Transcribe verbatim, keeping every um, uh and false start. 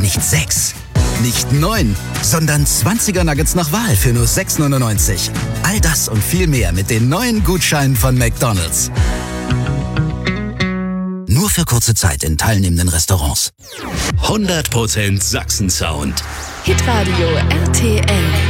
dir nicht sechs, nicht neun, sondern zwanziger Nuggets nach Wahl für nur sechs neunundneunzig. All das und viel mehr mit den neuen Gutscheinen von McDonald's. Nur für kurze Zeit in teilnehmenden Restaurants. hundert Prozent Sachsen-Sound. Hitradio R T L.